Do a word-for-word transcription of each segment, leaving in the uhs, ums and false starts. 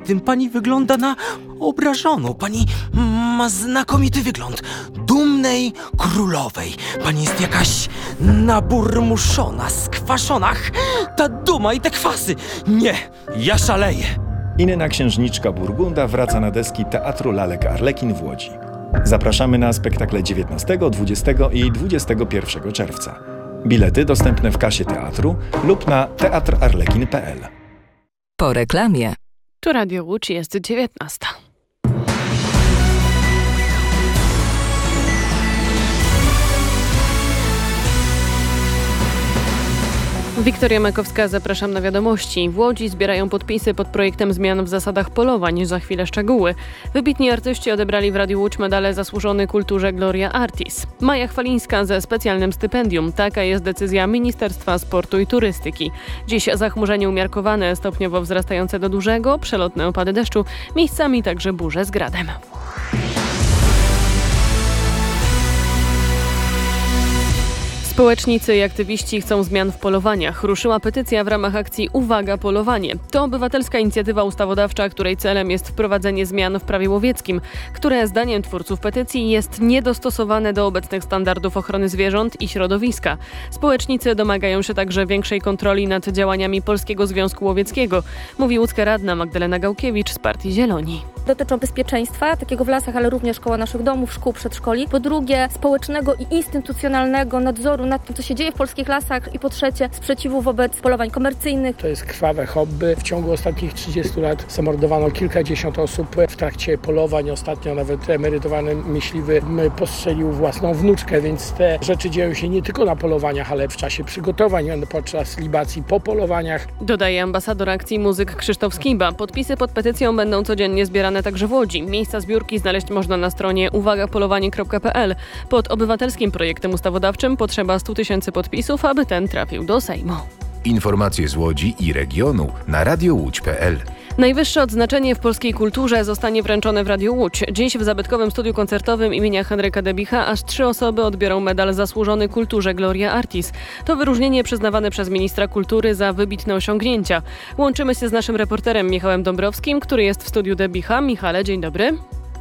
tym pani wygląda na obrażoną. Pani ma znakomity wygląd dumnej królowej. Pani jest jakaś naburmuszona, skwaszona. Ach, ta duma i te kwasy. Nie, ja szaleję. Inna księżniczka Burgunda wraca na deski Teatru Lalek Arlekin w Łodzi. Zapraszamy na spektakle dziewiętnastego, dwudziestego i dwudziestego pierwszego czerwca. Bilety dostępne w kasie teatru lub na teatr arlekin kropka p l. Po reklamie. Tu Radio Łódź, jest dziewiętnasta. Wiktoria Makowska, zapraszam na wiadomości. W Łodzi zbierają podpisy pod projektem zmian w zasadach polowań. Za chwilę szczegóły. Wybitni artyści odebrali w Radiu Łódź medale Zasłużony Kulturze Gloria Artis. Maja Chwalińska ze specjalnym stypendium. Taka jest decyzja Ministerstwa Sportu i Turystyki. Dziś zachmurzenie umiarkowane, stopniowo wzrastające do dużego, przelotne opady deszczu, miejscami także burze z gradem. Społecznicy i aktywiści chcą zmian w polowaniach. Ruszyła petycja w ramach akcji Uwaga Polowanie. To obywatelska inicjatywa ustawodawcza, której celem jest wprowadzenie zmian w prawie łowieckim, które zdaniem twórców petycji jest niedostosowane do obecnych standardów ochrony zwierząt i środowiska. Społecznicy domagają się także większej kontroli nad działaniami Polskiego Związku Łowieckiego, mówi łódzka radna Magdalena Gałkiewicz z Partii Zieloni. Dotyczą bezpieczeństwa, takiego w lasach, ale również koło naszych domów, szkół, przedszkoli. Po drugie, społecznego i instytucjonalnego nadzoru nad tym, co się dzieje w polskich lasach. I po trzecie, sprzeciwu wobec polowań komercyjnych. To jest krwawe hobby. W ciągu ostatnich trzydziestu lat zamordowano kilkadziesiąt osób w trakcie polowań. Ostatnio nawet emerytowany myśliwy postrzelił własną wnuczkę, więc te rzeczy dzieją się nie tylko na polowaniach, ale w czasie przygotowań, podczas libacji, po polowaniach. Dodaje ambasador akcji Muzyk Krzysztof Skiba. Podpisy pod petycją będą codziennie zbierane także w Łodzi. Miejsca zbiórki znaleźć można na stronie uwaga polowanie kropka p l. Pod obywatelskim projektem ustawodawczym potrzeba stu tysięcy podpisów, aby ten trafił do Sejmu. Informacje z Łodzi i regionu na radio łódź kropka p l. Najwyższe odznaczenie w polskiej kulturze zostanie wręczone w Radiu Łódź. Dziś w zabytkowym studiu koncertowym imienia Henryka Debicha aż trzy osoby odbiorą medal Zasłużony Kulturze Gloria Artis. To wyróżnienie przyznawane przez ministra kultury za wybitne osiągnięcia. Łączymy się z naszym reporterem Michałem Dąbrowskim, który jest w studiu Debicha. Michale, dzień dobry.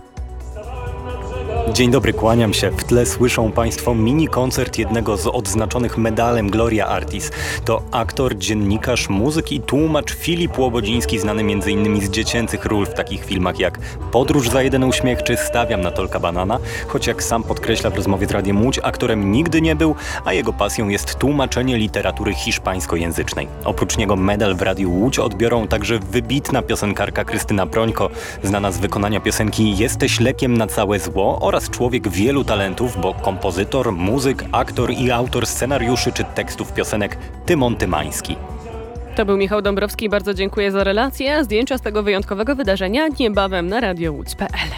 Dzień dobry, kłaniam się. W tle słyszą Państwo mini koncert jednego z odznaczonych medalem Gloria Artis. To aktor, dziennikarz, muzyk i tłumacz Filip Łobodziński, znany między innymi z dziecięcych ról w takich filmach jak Podróż za jeden uśmiech czy Stawiam na Tolka Banana. Choć jak sam podkreśla w rozmowie z Radiem Łódź, aktorem nigdy nie był, a jego pasją jest tłumaczenie literatury hiszpańskojęzycznej. Oprócz niego medal w Radiu Łódź odbiorą także wybitna piosenkarka Krystyna Prońko, znana z wykonania piosenki Jesteś lekiem na całe zło, oraz człowiek wielu talentów, bo kompozytor, muzyk, aktor i autor scenariuszy czy tekstów piosenek Tymon Tymański. To był Michał Dąbrowski, bardzo dziękuję za relację, a zdjęcia z tego wyjątkowego wydarzenia niebawem na radio łódź kropka p l.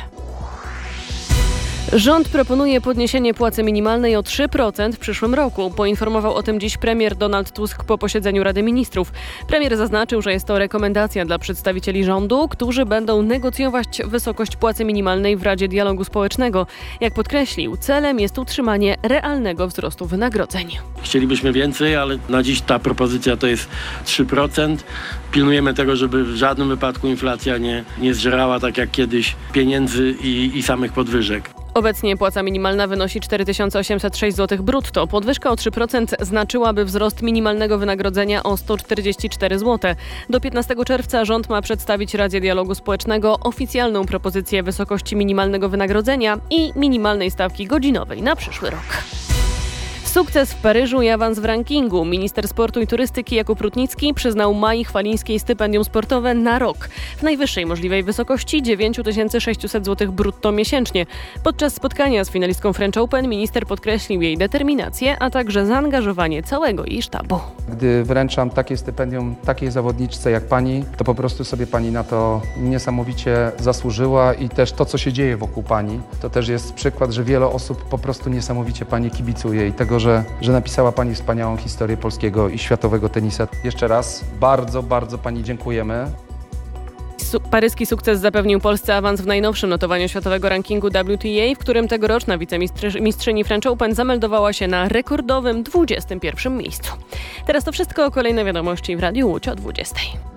Rząd proponuje podniesienie płacy minimalnej o trzy procent w przyszłym roku. Poinformował o tym dziś premier Donald Tusk po posiedzeniu Rady Ministrów. Premier zaznaczył, że jest to rekomendacja dla przedstawicieli rządu, którzy będą negocjować wysokość płacy minimalnej w Radzie Dialogu Społecznego. Jak podkreślił, celem jest utrzymanie realnego wzrostu wynagrodzeń. Chcielibyśmy więcej, ale na dziś ta propozycja to jest trzy procent. Pilnujemy tego, żeby w żadnym wypadku inflacja nie, nie zżerała tak jak kiedyś pieniędzy i, i samych podwyżek. Obecnie płaca minimalna wynosi cztery tysiące osiemset sześć złotych brutto. Podwyżka o trzy procent znaczyłaby wzrost minimalnego wynagrodzenia o sto czterdzieści cztery złote. Do piętnastego czerwca rząd ma przedstawić Radzie Dialogu Społecznego oficjalną propozycję wysokości minimalnego wynagrodzenia i minimalnej stawki godzinowej na przyszły rok. Sukces w Paryżu i awans w rankingu. Minister sportu i turystyki Jakub Rutnicki przyznał Mai Chwalińskiej stypendium sportowe na rok w najwyższej możliwej wysokości dziewięć tysięcy sześćset złotych brutto miesięcznie. Podczas spotkania z finalistką French Open minister podkreślił jej determinację, a także zaangażowanie całego jej sztabu. Gdy wręczam takie stypendium takiej zawodniczce jak pani, to po prostu sobie pani na to niesamowicie zasłużyła i też to, co się dzieje wokół pani, to też jest przykład, że wiele osób po prostu niesamowicie pani kibicuje i tego, że Że, że napisała pani wspaniałą historię polskiego i światowego tenisa. Jeszcze raz bardzo, bardzo pani dziękujemy. Su- paryski sukces zapewnił Polsce awans w najnowszym notowaniu światowego rankingu W T A, w którym tegoroczna wicemistrzyni French Open zameldowała się na rekordowym dwudziestym pierwszym miejscu. Teraz to wszystko, kolejne wiadomości w Radiu Łódź o dwudziestej.